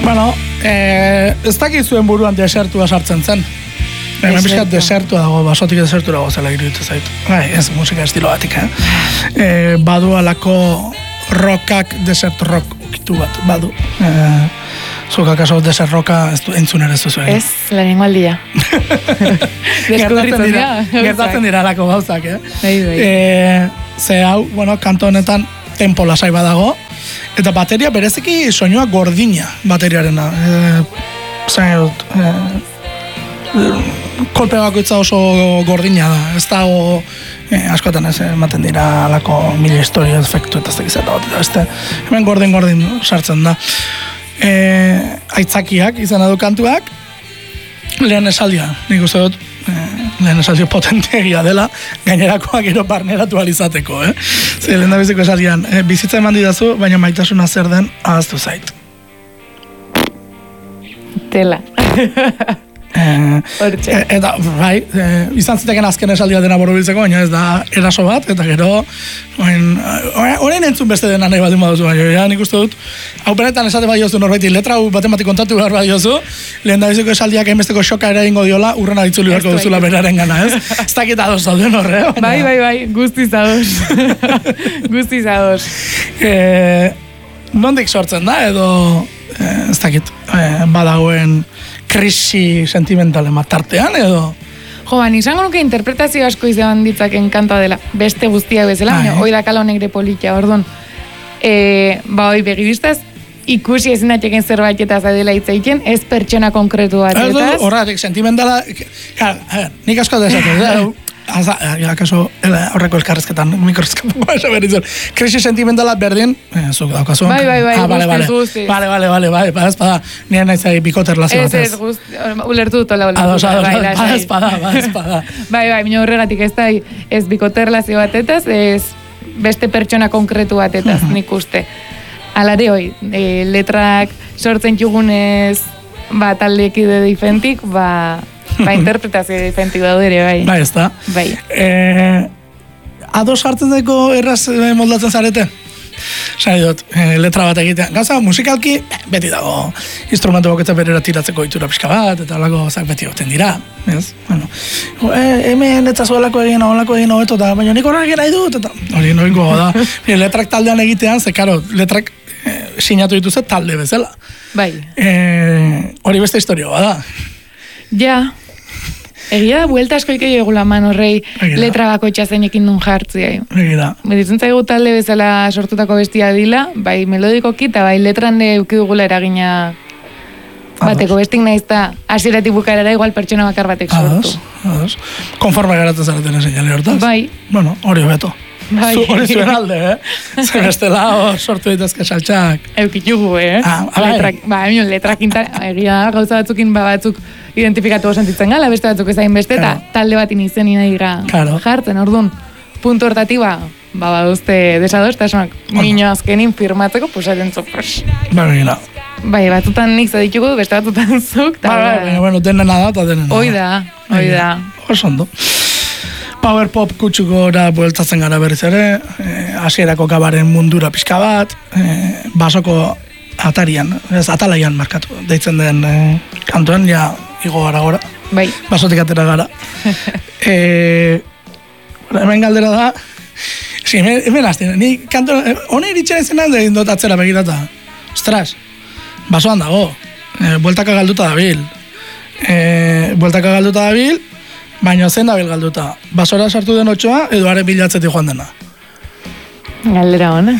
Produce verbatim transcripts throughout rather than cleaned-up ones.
Bueno, eh, ez dakizuen buruan desertua sartzen zen. Hemen bizkat desertua dago, basotik desertura dago zela iruditzen zait. Bai, ez musika estilo batik, eh? eh badu alako rockak desert rock ukitu bat, badu. Eh, Zuka kaso desert rocka ez du entzun ere ez duzu egin. Ez, lehenengo aldia. Gertatzen dira, gertatzen dira alako gauzak, eh? Bai, bai. Eh, ze hau, bueno, kanto honetan tempo lasai badago, eta bateria bereziki soinua gordina bateriarena. Eh, zain dut, eh, kolpe bakoitza oso gordina da, ez dago eh, askotan ez ematen dira alako mila historia efektu eta ez dakiz eta bat, ez hemen gordin-gordin sartzen da. Eh, aitzakiak izan du kantuak, lehen esaldia, nik uste dut, eh, lehen esaldio potentegia dela, gainerakoak gero barneratu alizateko, eh? Zer, lehen da biziko esaldian, eh, bizitza eman didazu, baina maitasuna zer den ahaztu zait. Tela. Eh, eta, bai, eh, izan ziteken azken esaldia dena borobiltzeko, baina ez da eraso bat, eta gero orain entzun beste dena nahi baldin baduzu, baina ja, nik uste dut hau benetan esate bai jozu norbaiti, letra hau baten batik kontatu behar bai jozu, lehen da biziko esaldiak hainbesteko xoka ere ingo diola, urrena ditzuli beharko duzula beraren gana, ez? Ez dakit ados zauden horre, baina... Bai, bai, bai, guztiz ados. Guztiz ados. Eh, nondik sortzen da, edo eh, ez dakit, eh, badagoen krisi sentimentale matartean, edo... Jo, ban, izango nuke interpretazio asko izan ditzaken kanta dela, beste guztia bezala, baina hoi da kala honegre politia, orduan. E, ba, hoi begiristaz, ikusi ezin atxeken zerbait eta zadela hitzaiten, ez pertsona konkretu bat, eta? Horretik, sentimentala... Claro, a ver, nik asko desatzen, akaso horreko elkarrezketan mikroskopua eso beritzen. Krisi sentimentala berdin, eh, zuk daukazu. Bai, bai, bai, ah, vale, vale. guztiz. Vale, vale, vale, bai, bai, espada, nire nahi zai bikoter lazo bat ez. Ez, ez, guzti, ulertu dutola, ulertu. Ados, ados, bai, espada, bai, espada. Bai, bai, minio horregatik ez da, ez bikoter lazio batetaz, ez beste pertsona konkretu batetaz, nik uste. Alare hoi, e, letrak sortzen txugunez, ba, taldekide difentik, ba... Ba, interpretazio diferentik daude ere, bai. Bai, ez da. Bai. Eh, ados hartzen dago erraz moldatzen zarete? Zari dut, eh, letra bat egitean. Gauza, musikalki, beti dago instrumentu boketza berera tiratzeko itura pixka bat, eta alako zak beti goten dira. Ez? Bueno, eh, hemen ez zuelako egin, holako egin hobeto, eta baina nik horrek nahi dut, eta hori noingo da. Letrak taldean egitean, ze karo, letrak eh, sinatu dituzet talde bezala. Bai. Eh, hori beste historia bada. Ja. Egia da, buelta asko ikei egula man horrei letra bako itxazenekin duen jartzea. Egia. Beditzen zaigu talde bezala sortutako bestia dila, bai melodikoki eta bai letran de ukidugula eragina bateko bestik nahiz da hasieratik bukaerara igual pertsona bakar batek sortu. Ados, ados. Konforme garatzen zareten esenjale hortaz. Bai. Bueno, hori hobeto. Bai. Hori zuen alde, eh? Zer bestela hor sortu ditazke saltxak. Eukitugu, eh? Ah, bai. Letrak, ba, emion, letrak inta, egia gauza batzukin, ba, batzuk identifikatu sentitzen gala, beste batzuk ezain beste, eta claro. Talde batin izen inaira claro. Jartzen, orduan, puntu hortati, ba, ba, ba, uste desadostasunak, minio azkenin firmatzeko, pusatzen zu, pues. Ba, mira. Bai, batzutan nik zaditugu, beste batzutan zuk, ta... Ba, ba, ba, bueno, denena da, eta denena da. Hoi da, hoi da. Osondo. Power pop kutxukora bueltatzen gara berriz ere, hasierako eh, kabaren mundura pixka bat, eh, basoko atarian, ez atalaian markatu, deitzen den eh, kantuan, ja, igo gara gora. Bai. Basotik atera gara. eh, hemen galdera da, si, hemen, hemen azten, ni kantu, hone iritxen izena egin dut atzera begirata. Ostras, basoan dago, eh, bueltaka galduta dabil. Eh, bueltaka galduta dabil, baina zen dabil galduta. Basora sartu den otxoa, edo haren bilatzetik joan dena. Galdera hona.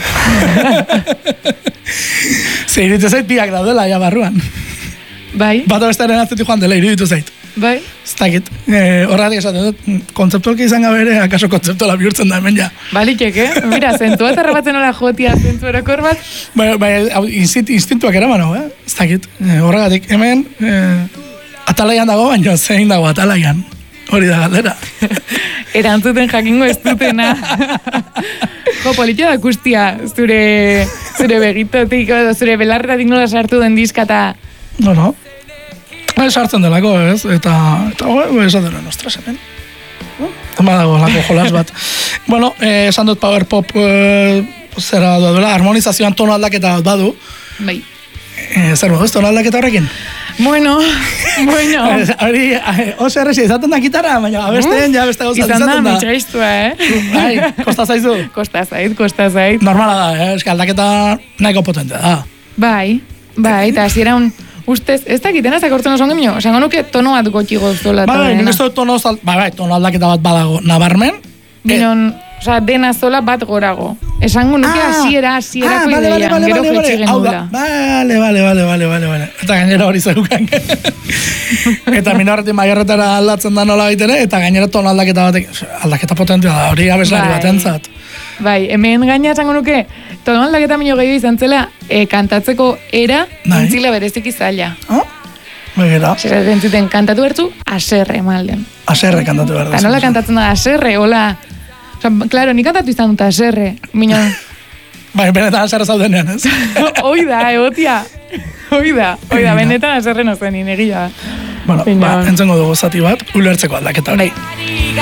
Ze iritu zait biak daudela, ja barruan. Bai. Bata bestaren atzetik joan dela, iritu zait. Bai. Ez dakit. E, horretik esaten dut, kontzeptualki izan gabe ere, akaso kontzeptuala bihurtzen da hemen ja. Balitek, eh? Mira, zentua zerrabatzen hola jotia, zentu erokor bat. Bai, bai, instintuak eraman hau, eh? Ez dakit. E, horregatik, hemen, e, atalaian dago, baina zein dago atalaian. Hori da galdera. Erantzuten jakingo ez dutena. Jo, politia da guztia, zure, zure begitotik, zure belarretatik nola sartu den diskata. No, no. Ez sartzen delako, ez? Eta, eta oh, esan dena nostra hemen. Eta dago lako jolas bat. Bueno, eh, esan dut power pop eh, zera duela, harmonizazioan tono aldaketa bat badu. Bai. E, zer moduz, tono aldaketa horrekin? Bueno, bueno. Hori, oso errexia izaten da gitarra, baina abesteen, ja beste gauzat izaten da. Izan da, mitxaiztua, eh? Bai, kosta zaizu? Kosta zait, kosta zait. Normala da, eh? Eska aldaketa nahiko potentea da. Bai, bai, eta hasiera un... Ustez, ez dakiten ez akortzen oso ongemio, esango nuke tono bat gotxi goztola. Bai, nik ez dut tono, bai, bai, tono aldaketa bat badago nabarmen. Binon, oza, dena zola bat gorago. Esango nuke hasiera, hasierako ideia, gero jetxe genula. Bale, bale, bale, bale, bale, bale. Eta gainera hori zeukan. Eta minorretin maiorretara aldatzen da nola baitere, eta gainera tono aldaketa batek, aldaketa potentia da, hori abeslari bat entzat. Bai, hemen gaina esango nuke, tono aldaketa minio gehiago izan zela, e, kantatzeko era, entzile bereziki zaila. Oh? Begira. Zer entzuten kantatu bertzu, aserre malden. Aserre kantatu behar. Eta nola kantatzen da, aserre, hola. Osa, klaro, ni kantatu izan dut aserre, minon. Bai, benetan aserre zaudenean, ez? Hoi da, egotia. Hoi da, hoi da, benetan aserre no zen, inegia. Bueno, ba, entzengo dugu zati bat, ulertzeko aldaketa hori. Bai.